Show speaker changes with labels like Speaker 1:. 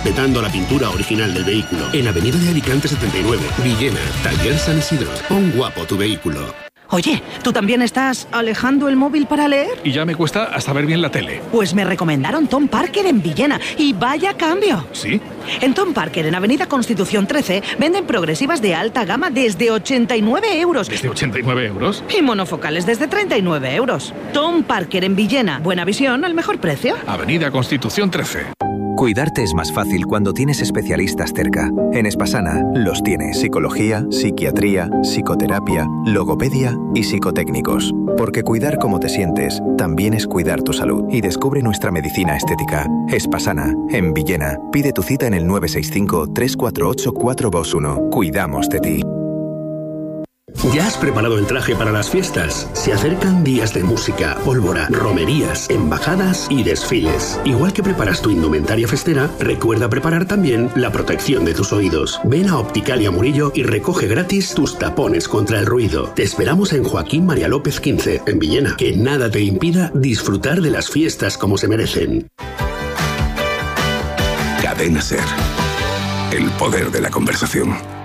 Speaker 1: respetando la pintura original del vehículo. En Avenida de Alicante 79, Villena, Taller San Isidro. Pon guapo tu vehículo.
Speaker 2: Oye, ¿tú también estás alejando el móvil para leer?
Speaker 3: Y ya me cuesta hasta ver bien la tele.
Speaker 2: Pues me recomendaron Tom Parker en Villena y vaya cambio.
Speaker 3: ¿Sí?
Speaker 2: En Tom Parker, en Avenida Constitución 13, venden progresivas de alta gama desde 89 euros.
Speaker 3: ¿Desde 89 euros?
Speaker 2: Y monofocales desde 39 euros. Tom Parker en Villena. Buena visión al mejor precio.
Speaker 3: Avenida Constitución 13.
Speaker 4: Cuidarte es más fácil cuando tienes especialistas cerca. En Espasana los tienes psicología, psiquiatría, psicoterapia, logopedia y psicotécnicos. Porque cuidar cómo te sientes también es cuidar tu salud. Y descubre nuestra medicina estética. Espasana, en Villena. Pide tu cita en el 965-348-421. Cuidamos de ti.
Speaker 1: ¿Ya has preparado el traje para las fiestas? Se acercan días de música, pólvora, romerías, embajadas y desfiles. Igual que preparas tu indumentaria festera, recuerda preparar también la protección de tus oídos. Ven a Opticalia Murillo y recoge gratis tus tapones contra el ruido. Te esperamos en Joaquín María López 15, en Villena. Que nada te impida disfrutar de las fiestas como se merecen.
Speaker 5: Cadena SER. El poder de la conversación.